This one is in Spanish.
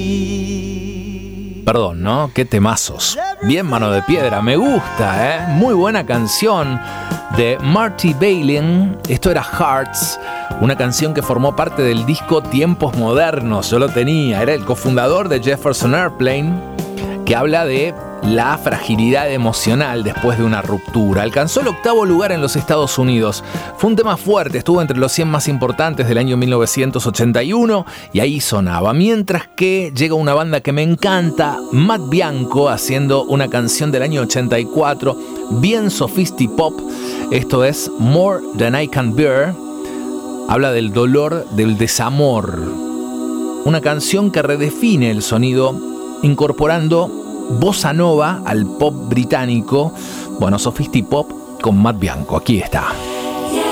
Perdón, ¿no? Qué temazos. Bien Mano de Piedra, me gusta, ¿eh? Muy buena canción de Marty Balin. Esto era Hearts, una canción que formó parte del disco Tiempos Modernos. Yo lo tenía, era el cofundador de Jefferson Airplane, que habla de la fragilidad emocional después de una ruptura. Alcanzó el 8º lugar en los Estados Unidos. Fue un tema fuerte, estuvo entre los 100 más importantes del año 1981 y ahí sonaba. Mientras que llega una banda que me encanta, Matt Bianco, haciendo una canción del año 84, bien sofistipop. Esto es More Than I Can Bear. Habla del dolor, del desamor. Una canción que redefine el sonido incorporando bossa nova al pop británico. Bueno, sofistipop con Matt Bianco. Aquí está.